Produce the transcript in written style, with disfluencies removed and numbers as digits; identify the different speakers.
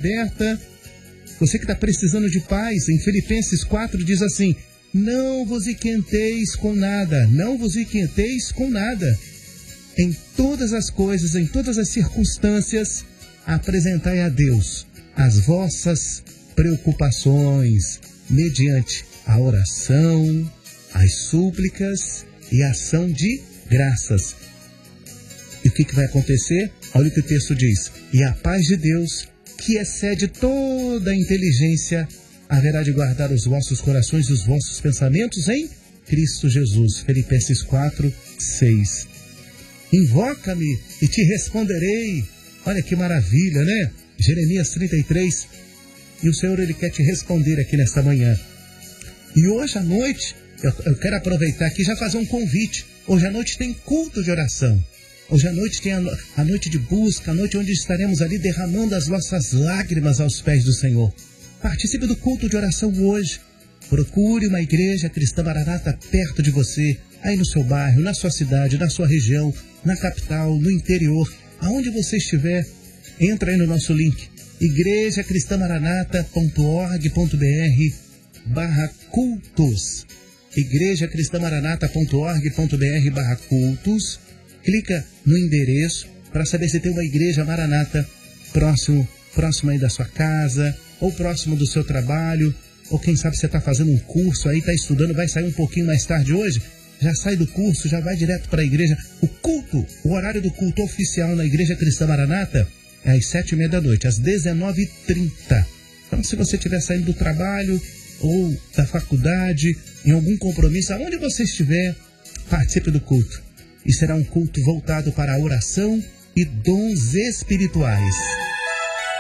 Speaker 1: aberta. Você que está precisando de paz, em Filipenses 4 diz assim: não vos inquieteis com nada, não vos inquieteis com nada. Em todas as coisas, em todas as circunstâncias, apresentai a Deus as vossas preocupações, mediante a oração, as súplicas e a ação de graças. E o que vai acontecer? Olha o que o texto diz: e a paz de Deus, que excede toda a inteligência, haverá de guardar os vossos corações e os vossos pensamentos em Cristo Jesus. Filipenses 4, 6. Invoca-me e te responderei. Olha que maravilha, né? Jeremias 33. E o Senhor, Ele quer te responder aqui nesta manhã. E hoje à noite, eu quero aproveitar aqui e já fazer um convite. Hoje à noite tem culto de oração. Hoje à noite tem a noite de busca, a noite onde estaremos ali derramando as nossas lágrimas aos pés do Senhor. Participe do culto de oração hoje. Procure uma igreja cristã Maranata perto de você, aí no seu bairro, na sua cidade, na sua região, na capital, no interior, aonde você estiver. Entra aí no nosso link, igrejacristamaranata.org.br/cultos. igrejacristamaranata.org.br/cultos. Clica no endereço para saber se tem uma igreja Maranata próximo aí da sua casa, ou próximo do seu trabalho, ou quem sabe você está fazendo um curso aí, está estudando, vai sair um pouquinho mais tarde hoje, já sai do curso, já vai direto para a igreja. O culto, o horário do culto oficial na Igreja Cristã Maranata é às 7h30 da noite, às 19h30. Então, se você estiver saindo do trabalho ou da faculdade, em algum compromisso, aonde você estiver, participe do culto. E será um culto voltado para a oração e dons espirituais.